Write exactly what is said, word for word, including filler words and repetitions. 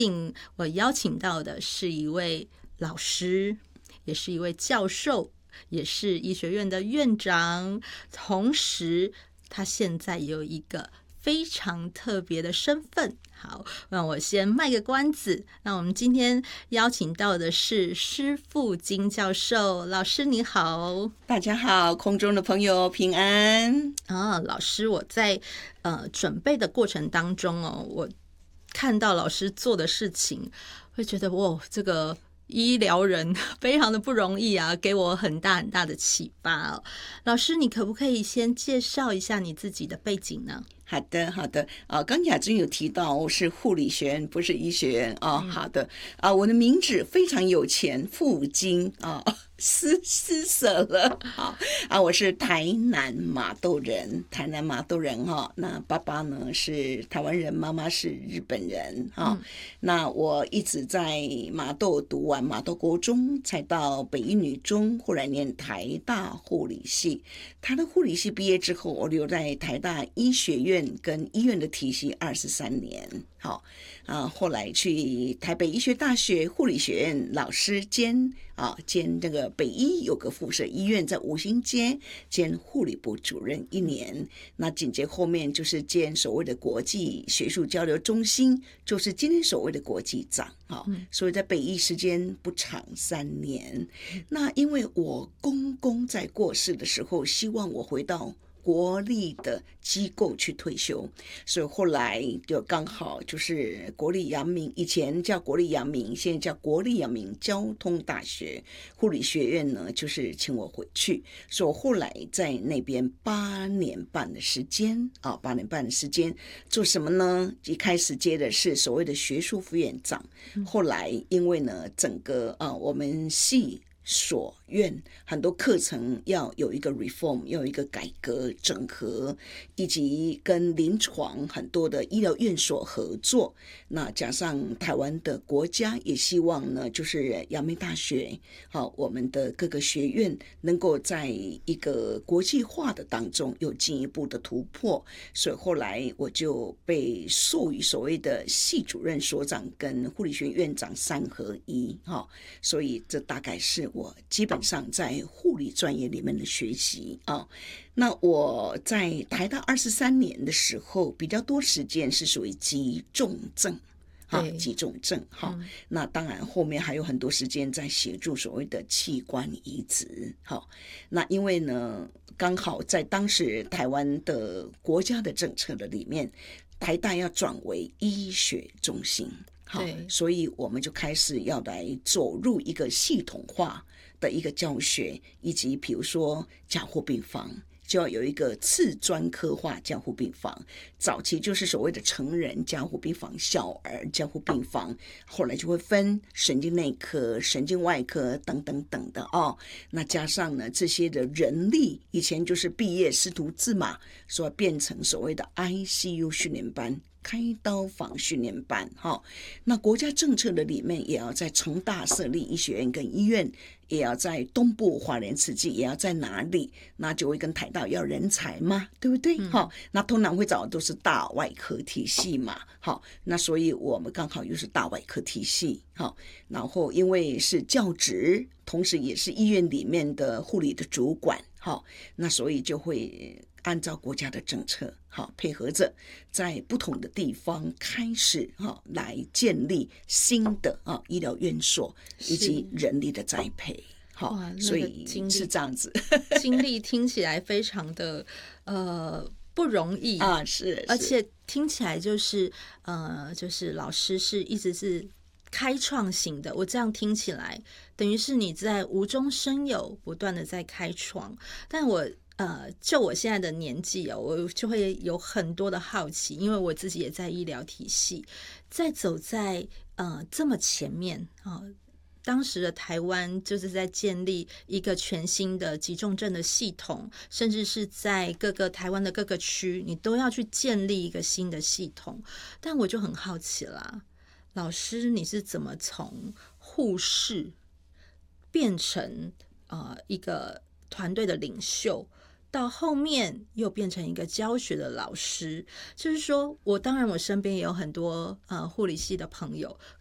我邀请到的是一位老师，也是一位教授，也是医学院的院长，同时他现在有一个非常特别的身份。好，让我先卖个关子。那我们今天邀请到的是施富金教授。老师你好。 大家好，空中的朋友平安啊，老师，我在呃准备的过程当中哦，我看到老师做的事情，会觉得哇，这个医疗人非常的不容易啊，给我很大很大的启发哦。老师，你可不可以先介绍一下你自己的背景呢？ 好的，好的。啊，刚雅君有提到我是护理学院，不是医学院啊、哦嗯。好的，啊，我的名字非常有钱，富金啊，施施舍了。好啊，我是台南麻豆人，台南麻豆人哈、哦。那爸爸呢是台湾人，妈妈是日本人哈、哦嗯。那我一直在麻豆读完麻豆国中，才到北一女中，后来念台大护理系。他的护理系毕业之后，我留在台大医学院跟医院的体系二十三年，好啊，后来去台北医学大学护理学院老师兼啊兼这个北医有个附设医院在五星街兼护理部主任一年，那紧接后面就是兼所谓的国际学术交流中心，就是今天所谓的国际长啊，所以在北医时间不长三年。那因为我公公在过世的时候，希望我回到国立的机构去退休，所以后来就刚好就是国立阳明，以前叫国立阳明，现在叫国立阳明交通大学护理学院呢，就是请我回去，所以我后来在那边八年半的时间啊，八年半的时间做什么呢？一开始接的是所谓的学术副院长，后来因为呢，整个啊我们系所院很多课程要有一个 reform， 要有一个改革整合，以及跟临床很多的医疗院所合作，那加上台湾的国家也希望呢，就是阳明大学好，我们的各个学院能够在一个国际化的当中有进一步的突破，所以后来我就被授予所谓的系主任所长跟护理学院院长三合一，所以这大概是我基本上在护理专业里面的学习啊。那我在台大二十三年的时候，比较多时间是属于急重症。啊，急重症哈、嗯，那当然后面还有很多时间在协助所谓的器官移植。好，那因为呢，刚好在当时台湾的国家的政策的里面，台大要转为医学中心。好，所以我们就开始要来走入一个系统化的一个教学，以及比如说加护病房就要有一个次专科化加护病房，早期就是所谓的成人加护病房、小儿加护病房，后来就会分神经内科、神经外科等等等的哦。那加上呢这些的人力，以前就是毕业师徒制嘛，所以变成所谓的 I C U 训练班。开刀房训练班，哈，那国家政策的里面也要在成大设立医学院跟医院，也要在东部花莲慈济，也要在哪里，那就会跟台大要人才嘛，对不对？好、嗯，那通常会找的都是大外科体系嘛，好，那所以我们刚好又是大外科体系，好，然后因为是教职，同时也是医院里面的护理的主管，好，那所以就会按照国家的政策，好，配合着在不同的地方开始哈来建立新的啊医疗院所以及人力的栽培，好，所以是这样子。 经历听起来非常的呃不容易啊，是，是， 而且听起来就是呃就是老师是一直是开创型的，我这样听起来等于是你在无中生有，不断的在开创，但我。呃，就我现在的年纪哦，我就会有很多的好奇，因为我自己也在医疗体系，在走在呃这么前面啊、呃。当时的台湾就是在建立一个全新的急重症的系统，甚至是在各个台湾的各个区，你都要去建立一个新的系统。但我就很好奇啦，老师你是怎么从护士变成呃一个团队的领袖？ 到后面又变成一个教学的老师。就是说我当然我身边也有很多呃护理系的朋友，